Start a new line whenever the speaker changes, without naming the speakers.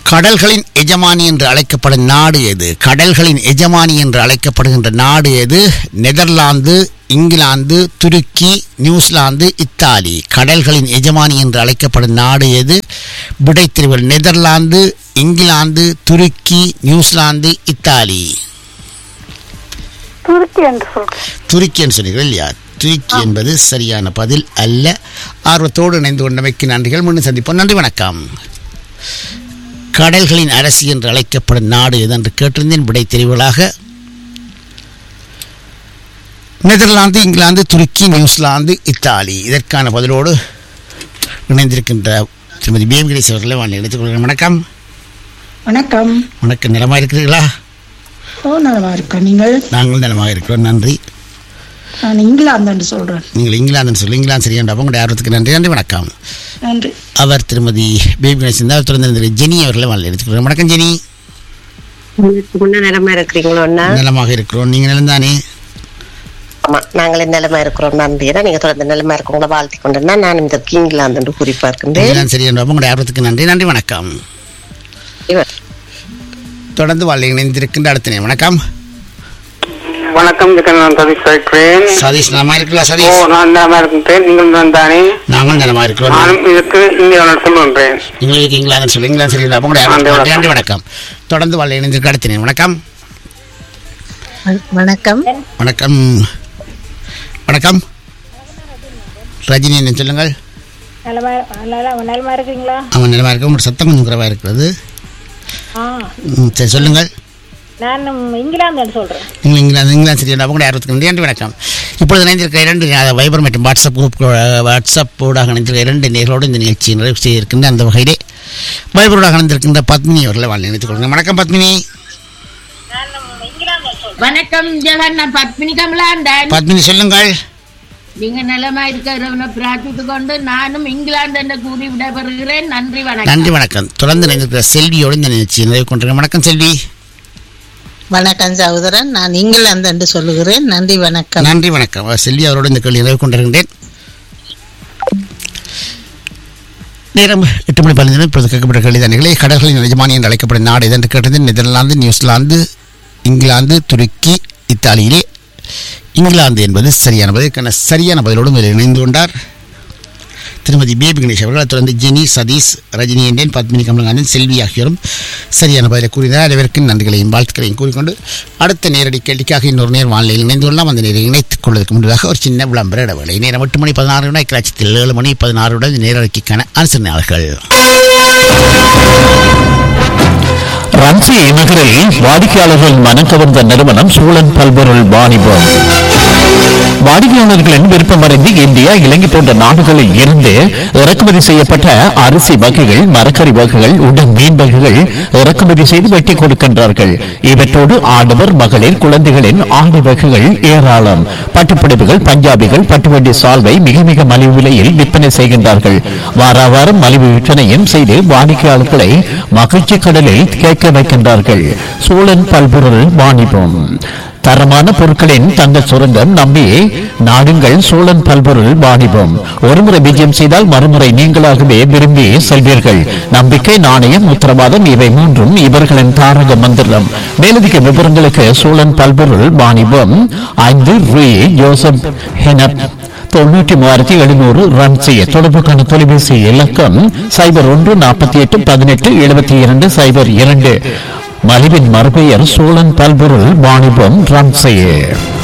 கடல்களின் எஜமானி என்று அழைக்கப்படும் நாடு எது? கடல்களின் எஜமானி என்று அழைக்கப்படுகின்ற நாடு எது? நெதர்லாந்து, இங்கிலாந்து, துருக்கி, நியூசிலாந்து, இத்தாலி. கடல்களின் எஜமானி என்று அழைக்கப்படும் நாடு எது? விடைத்திருவல் நெதர்லாந்து, இங்கிலாந்து, துருக்கி, நியூசிலாந்து, இத்தாலி. துருக்கி என்று சொன்னீர்கள் இல்லையா? துருக்கி என்பது சரியான பதில் அல்ல. ஆர்வத்தோடு இணைந்து கொண்டமைக்கு நன்றிகள். மீண்டும் சந்திப்போம். நன்றி, வணக்கம். கடல்களின் அரசி என்று அழைக்கப்படும் நாடு எது என்று கேட்டிருந்தேன். விடை தெரிவுகளாக நெதர்லாந்து, இங்கிலாந்து, துருக்கி, நியூசிலாந்து, இத்தாலி. இதற்கான பதிலோடு இணைந்திருக்கின்ற திருமதி பேம்கிரேஸ் அவர்களை வாழ்ந்து எடுத்துக் கொள்கிறேன். வணக்கம்.
வணக்கம்.
வணக்கம். நலமாக இருக்கிறீர்களா?
நலமாக இருக்கோம். நீங்கள்?
நாங்கள் நலமாக இருக்கிறோம். நன்றி.
நான் இங்கிலாந்து சொல்றேன்.
நீங்கள் இங்கிலாந்து சொல்லி இங்கிலாந்து சரியான உங்களுடைய ஆர்வத்துக்கு நன்றி. நன்றி, வணக்கம்.
நன்றி.
அவர் திருமதி பேபி கணேசன் தான். தொடர்ந்து ஜெனி அவர்களை வாழ்ந்து எடுத்துக்கிறோம். வணக்கம் ஜெனி.
நலமா இருக்கிறீங்களோ?
நலமாக இருக்கிறோம். நீங்க நலம் தானே?
ஆமா, நாங்களே நலமா இருக்கிறோம். நன்றி. நீங்க தொடர்ந்து நலமா இருக்கவங்கள வாழ்த்தி கொண்டிருந்தா நான் இந்த இங்கிலாந்து என்று குறிப்பா இருக்கின்றேன்.
சரியான உங்களுடைய ஆர்வத்துக்கு நன்றி. நன்றி, வணக்கம். தொடர்ந்து வாழ்க்கை இணைந்திருக்கின்ற அடுத்த நேரம். வணக்கம்.
வணக்கம். நான் சதீஷ் இருக்கிறேன்.
சதீஷ் நலமா இருக்கலாம்? சதீஷ்
நான் நலமா இருக்கின்றேன். நீங்கள் தான் தானே?
நாங்கள் நலமா இருக்கிறோம்.
நானும் இதுக்கு இங்கிலாந்து சொல்லுகின்றேன்.
உங்களுக்கு இங்கிலாந்து சொல்லி இங்கிலாந்து சரியில்லை. நன்றி, வணக்கம். தொடர்ந்து வாழ்க்கை இணைந்திருக்க அடுத்த நேரம். வணக்கம்.
வணக்கம்.
வணக்கம். வணக்கம். ரஜினி என்ன சொல்லுங்கள்.
நலமா இருக்கீங்களா?
ஆமாம், நலமா இருக்கு. உங்களோட சத்தம் கொஞ்சம் குறைவாக இருக்கிறது. சரி, சொல்லுங்கள்.
நான் இங்கிலாந்து சொல்றேன்.
நீங்கள் இங்கிலாந்து சரியா? உங்களுடைய ஆர்வத்துக்கு நன்றி. வணக்கம். இப்பொழுது இணைந்திருக்க இரண்டு வைபர் மற்றும் வாட்ஸ்அப் குரூப் ஊடாக இணைந்திருக்க இரண்டு நேர்களோடு இந்த நிகழ்ச்சியை நிறைவு செய்திருக்கின்ற அந்த வகையிலே வைபரோடாக இணைந்திருக்கின்ற பத்மினி அவர்களை வாழ்ந்து நினைத்துக் கொள்ளுங்கள். வணக்கம் பத்மினி.
வணக்கம் ஜெகன். நான் பத்மினி கமலாண்டன்.
பத்மினி சொல்லுங்கள்.
நீங்க நலமா இருக்கிறவனை பிரார்த்தித்துக் கொண்டு நானும் இங்கிலாந்து என்று கூறி விடைபெறுகிறேன். நன்றி, வணக்கம்.
நன்றி, வணக்கம். தொடர்ந்து இணைந்திருக்கிற செல்வியோடு இந்த நிகழ்ச்சியை நிறைவு கொண்டிருக்கிறேன். வணக்கம் செல்வி.
வணக்கம் சகோதரன். நான் இங்கிலாந்து என்று சொல்லுகிறேன். நன்றி, வணக்கம்.
நன்றி, வணக்கம். செல்வி அவரோடு இந்த கேள்வி நிறைவு கொண்டிருக்கின்றேன். நேரம் 8:15. இப்பொழுது கேட்கப்பட்ட கேள்வி கடல்களின் எஜமானி என்று அழைக்கப்படும் நாடு எது என்று கேட்டது. நெதர்லாந்து, நியூசிலாந்து, இங்கிலாந்து, துருக்கி, இத்தாலியிலே இங்கிலாந்து என்பது சரியான பதில். சரியான பதிலோடு மேலே இணைந்து கொண்டார் திருமதி பேபி கணேஷ் அவர்கள். தொடர்ந்து ஜெனி, சதீஷ், ரஜினி என்றேன், பத்மினி கமலகாந்தன், செல்வி ஆகியோரும் சரியான பதிலை கூறினார். அனைவருக்கும் நன்றிகளையும் வாழ்த்துக்களையும் கூறிக்கொண்டு அடுத்த நேரடி கேள்விக்காக இன்னொரு நேரம் வானிலையில் இணைந்து கொள்ளலாம். அந்த நேரம் இணைத்துக் கொள்வதற்கு முன்பதாக ஒரு சின்ன விளம்பர இடைவேளை. நேரம் 8:16 இக்கராட்சியத்தில் 7:16 நேரடிக்கான அனுசரணையாளர்கள்.
ரன்சி நகரில் வாடிக்கையாளர்கள் மனம் கவர்ந்த நிறுவனம் சூழன் பல்பொருள் வாணிபம். வாடிக்கையாளர்களின் விருப்பமறிந்து இந்தியா, இலங்கை போன்ற நாடுகளில் இருந்து இறக்குமதி செய்யப்பட்ட அரிசி வகைகள், மரக்கறி வகைகள், உடன் மீன் வகைகள் இறக்குமதி செய்து வெட்டி கொடுக்கின்றார்கள். இவற்றோடு ஆடவர், மகளிர், குழந்தைகளின் ஆடை வகைகள் ஏராளம். பட்டுப்புடவைகள், பஞ்சாபிகள், பட்டுவண்டி சால்வை மிக மிக மலிவு விலையில் விற்பனை செய்கின்றார்கள். வார வாரம் மலிவு விற்பனையும் செய்து வாடிக்கையாளர்களை மகிழ்ச்சி கடலில் கேட்க வைக்கின்றார்கள். சூழன் பல்பொருள் வாணிபம். தரமான பொருட்களின் தங்க சுரங்கம் நம்பி நாடுங்கள் சோழன் பல்பொருள் வாணிபம். ஒருமுறை விஜயம் செய்தால் மறுமுறை நீங்களாகவே விரும்பி செல்வீர்கள். நம்பிக்கை, நாணயம், உத்தரவாதம் இவை மூன்றும் இவர்களின் தாரக மந்திரம். மேலதிக விவரங்களுக்கு சோழன் பல்பொருள் வாணிபம் 5 ரூ. ஜோசப் ஹெனப் 93,700 ரன் செய்ய தொடர்புக்கான தொலைபேசி இலக்கம் 0148187202. மலிவின் மறுபெயர் சோழன் பல்பொருள் வாணிபம் ரன் செய்ய.